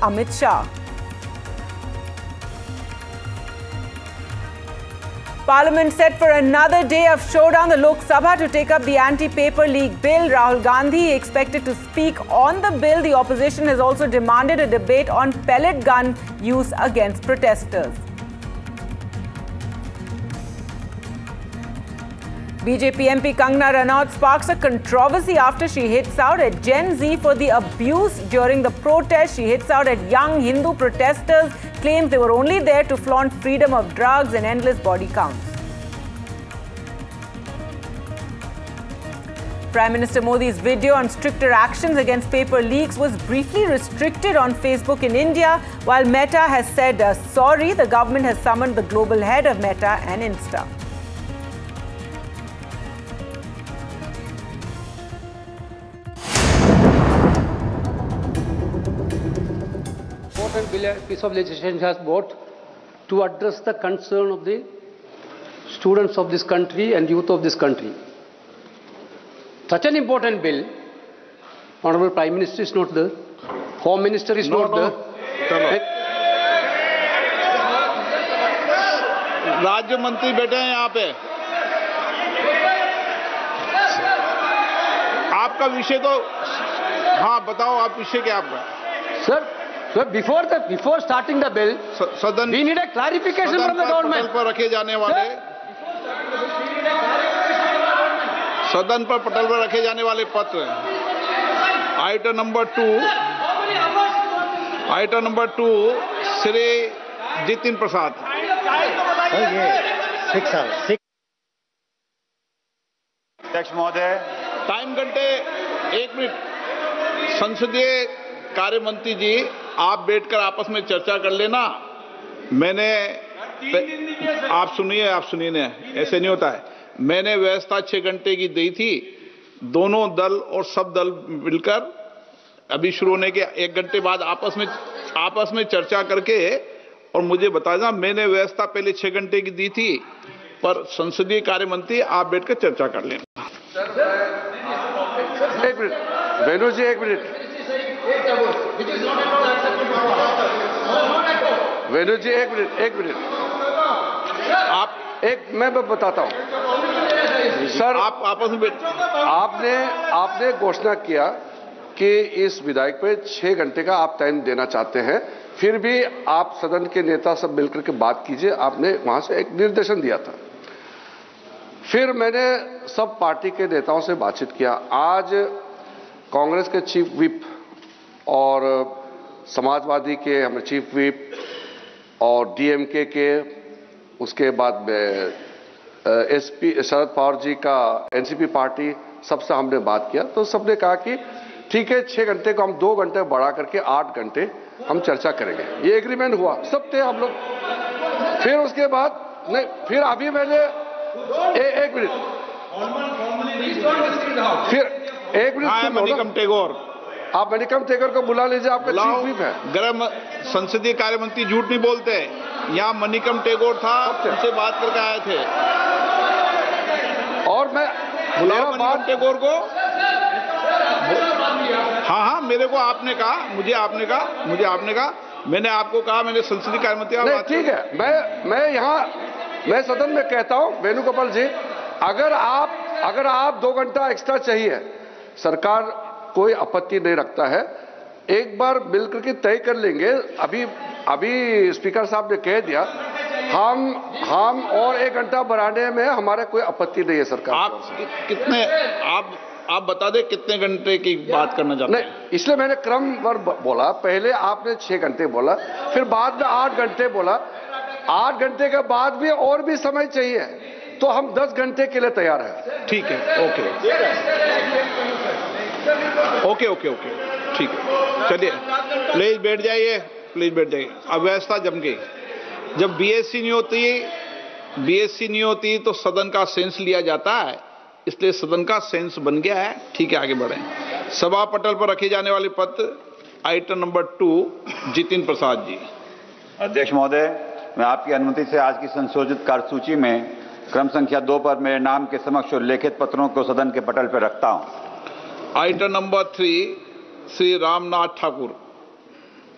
Amit Shah. Parliament set for another day of showdown. The Lok Sabha to take up the anti-paper leak bill. Rahul Gandhi expected to speak on the bill. The opposition has also demanded a debate on pellet gun use against protesters. BJP MP Kangana Ranaut sparks a controversy after she hits out at Gen Z for the abuse during the protest. She hits out at young Hindu protesters, claims they were only there to flaunt freedom of drugs and endless body counts. Prime Minister Modi's video on stricter actions against paper leaks was briefly restricted on Facebook in India, while Meta has said sorry. The government has summoned the global head of Meta and Insta. Piece of legislation has brought to address the concern of the students of this country and youth of this country. Such an important bill, Honorable Prime Minister is not there, Home Minister is not there. राज्य मंत्री बैठे हैं यहाँ पे। आपका विषय तो हाँ बताओ, आप विषय क्या आपका? Sir, before starting the bill, सदन we need a clarification from the government. सदन पर रखे जाने वाले सदन पर पटल पर रखे जाने वाले पत्र आइटम नंबर 2 श्री जितिन प्रसाद। अध्यक्ष महोदय, टाइम घंटे 1 मिनट। संसदीय कार्य मंत्री जी, आप बैठकर आपस में चर्चा कर लेना। मैंने आप सुनिए ना, ऐसे नहीं होता है। मैंने व्यवस्था 6 घंटे की दी थी। दोनों दल और सब दल मिलकर अभी शुरू होने के 1 घंटे बाद आपस में चर्चा करके और मुझे बता देना। मैंने व्यवस्था पहले 6 घंटे की दी थी, पर संसदीय कार्य मंत्री आप बैठकर चर्चा कर लेना। एक मिनट वेणु जी, 1 मिनट। वेणु जी, 1 मिनट। मैं बताता हूं सर। आप आपस में आपने घोषणा किया कि इस विधेयक पे 6 घंटे का आप टाइम देना चाहते हैं। फिर भी आप सदन के नेता सब मिलकर के बात कीजिए। आपने वहां से एक निर्देशन दिया था। फिर मैंने सब पार्टी के नेताओं से बातचीत किया। आज कांग्रेस के चीफ व्हिप और समाजवादी के हमारे चीफ व्हिप और डीएमके के, उसके बाद एसपी शरद पवार जी का एनसीपी पार्टी, सबसे हमने बात किया। तो सबने कहा कि ठीक है, 6 घंटे को हम 2 घंटे बढ़ा करके 8 घंटे हम चर्चा करेंगे। ये एग्रीमेंट हुआ, सब थे हम लोग। फिर उसके बाद नहीं, फिर अभी मैंने 1 मिनट, फिर 1 मिनट। मणिकम टेगोर, आप मणिकम टेगोर को बुला लीजिए, आपका चीफ व्हिप है। गृह संसदीय कार्य मंत्री झूठ नहीं बोलते। यहाँ मणिकम टेगोर था, उनसे बात करके आए थे। और मैं बुलाओ मणिकम टेगोर को। हाँ, मेरे को आपने कहा, मुझे आपने कहा, मैंने आपको कहा, मैंने संसदीय कार्य मंत्री। ठीक है, मैं सदन में कहता हूं वेणुगोपाल जी, अगर आप 2 घंटा एक्स्ट्रा चाहिए, सरकार कोई आपत्ति नहीं रखता है। एक बार मिलकर के तय कर लेंगे। अभी स्पीकर साहब ने कह दिया, हम और 1 घंटा बढ़ाने में हमारे कोई आपत्ति नहीं है सरकार। आप बता दें कितने घंटे की बात करना चाहते हैं? नहीं, इसलिए मैंने क्रमवार बोला। पहले आपने 6 घंटे बोला, फिर बाद में 8 घंटे बोला। 8 घंटे के बाद भी और भी समय चाहिए तो हम 10 घंटे के लिए तैयार हैं। ठीक है, ओके, ठीक है। चलिए, प्लीज बैठ जाइए। अब व्यवस्था जम गई। जब बीएससी नहीं होती तो सदन का सेंस लिया जाता है, इसलिए सदन का सेंस बन गया है। ठीक है, आगे बढ़ें। सभा पटल पर रखे जाने वाले पत्र आइटम नंबर 2 जितिन प्रसाद जी। अध्यक्ष महोदय, मैं आपकी अनुमति से आज की संशोधित कार्यसूची में क्रम संख्या 2 पर मेरे नाम के समक्ष उल्लेखित पत्रों को सदन के पटल पर रखता हूं। Item number 3 Shri Ramnath Thakur.